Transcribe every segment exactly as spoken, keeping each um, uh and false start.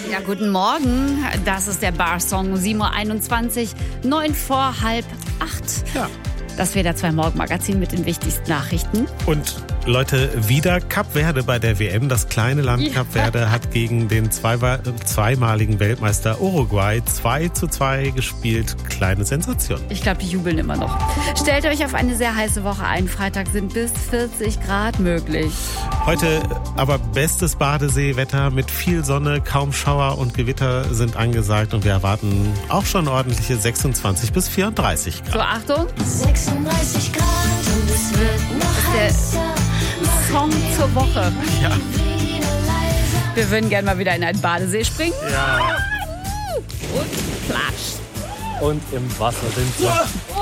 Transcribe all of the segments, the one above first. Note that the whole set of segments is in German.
Ja, guten Morgen. Das ist der Bar-Song. sieben Uhr einundzwanzig, neun vor halb acht. Ja. Das W D R zwei Morgenmagazin mit den wichtigsten Nachrichten. Und Leute, wieder Kap Verde bei der W M. Das kleine Land Ja. Kap Verde hat gegen den zwei, zweimaligen Weltmeister Uruguay zwei zu zwei gespielt. Kleine Sensation. Ich glaube, die jubeln immer noch. Stellt euch auf eine sehr heiße Woche ein. Freitag sind bis vierzig Grad möglich. Heute aber bestes Badeseewetter mit viel Sonne, kaum Schauer und Gewitter sind angesagt. Und wir erwarten auch schon ordentliche sechsundzwanzig bis vierunddreißig Grad. So, Achtung. sechsunddreißig Grad und es wird noch der heißer. Song zur Woche. Ja. Wieder leiser. Wir würden gerne mal wieder in einen Badesee springen. Ja. Und platsch. Und im Wasser sind sie.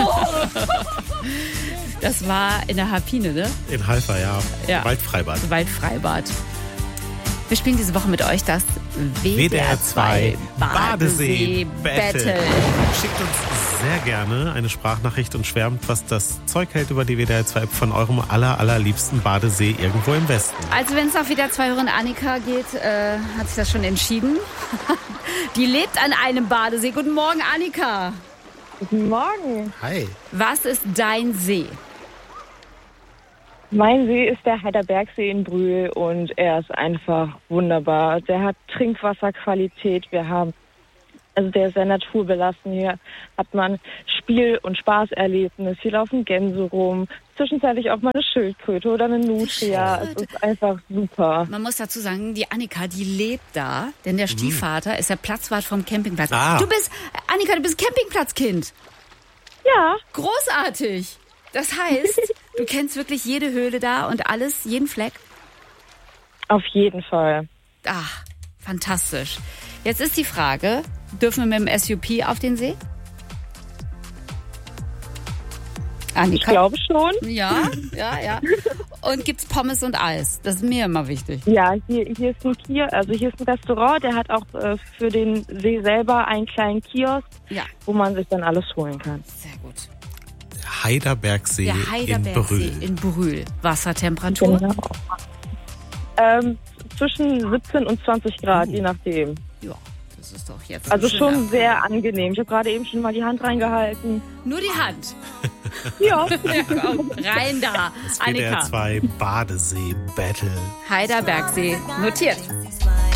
Das war in der Harpine, ne? In Halver, ja. Ja. Waldfreibad. Waldfreibad. Wir spielen diese Woche mit euch das W W D R zwei Badesee-Battle. Schickt uns sehr gerne eine Sprachnachricht und schwärmt, was das Zeug hält über die W D R zwei von eurem aller, allerliebsten Badesee irgendwo im Westen. Also wenn es auf W D R zwei Hörerin Annika geht, äh, hat sich das schon entschieden. Die lebt an einem Badesee. Guten Morgen, Annika. Guten Morgen. Hi. Was ist dein See? Mein See ist der Heiderbergsee in Brühl und er ist einfach wunderbar. Der hat Trinkwasserqualität. Wir haben, also der ist sehr naturbelassen. Hier hat man Spiel- und Spaßerlebnis. Hier laufen Gänse rum. Zwischenzeitlich auch mal eine Schildkröte oder eine Nutria. Es ist einfach super. Man muss dazu sagen, die Annika, die lebt da, denn der Stiefvater ist der Platzwart vom Campingplatz. Ah. Du bist, Annika, du bist Campingplatzkind. Ja, Großartig. Das heißt, du kennst wirklich jede Höhle da und alles, jeden Fleck. auf jeden Fall. Ach, fantastisch. Jetzt ist die Frage, dürfen wir mit dem S U P auf den See? Annika? Ich glaube schon. Ja, ja, ja. Und gibt's Pommes und Eis? Das ist mir immer wichtig. Ja, hier, hier ist ein Kier, also hier ist ein Restaurant, der hat auch äh, für den See selber einen kleinen Kiosk, Ja, wo man sich dann alles holen kann. sehr gut. Heiderbergsee Der in Heiderbergsee Brühl. in Brühl. Wassertemperatur? Genau. Ähm, zwischen siebzehn und zwanzig Grad, Oh. je nachdem. Ja, das ist doch jetzt Also ein schöner- schon sehr angenehm. Ich habe gerade eben schon mal die Hand reingehalten. Nur die Hand. Ja. Ja, komm, rein da. Das W D R Annika. zwei Badesee Battle. Heiderbergsee. Notiert.